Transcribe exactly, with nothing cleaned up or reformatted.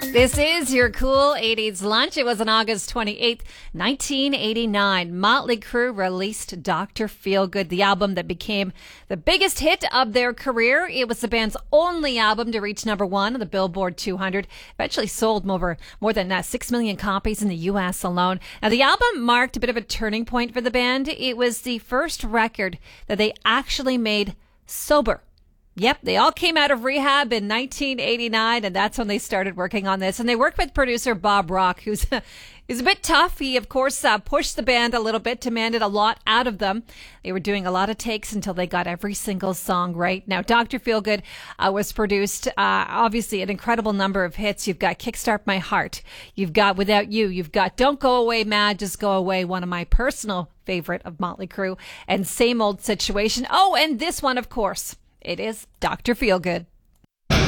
This is your cool eighties lunch. It was on August twenty-eighth, nineteen eighty-nine. Motley Crue released Doctor Feelgood, the album that became the biggest hit of their career. It was the band's only album to reach number one on the Billboard two hundred. Eventually sold over more than uh, six million copies in the U S alone. Now, the album marked a bit of a turning point for the band. It was the first record that they actually made sober. Yep, they all came out of rehab in nineteen eighty-nine, and that's when they started working on this. And they worked with producer Bob Rock, who's is a bit tough. He, of course, uh, pushed the band a little bit, demanded a lot out of them. They were doing a lot of takes until they got every single song right. Now, Doctor Feelgood uh, was produced, uh, obviously, an incredible number of hits. You've got Kickstart My Heart. You've got Without You. You've got Don't Go Away Mad, Just Go Away, one of my personal favorite of Motley Crue, and Same Old Situation. Oh, and this one, of course. It is Doctor Feelgood.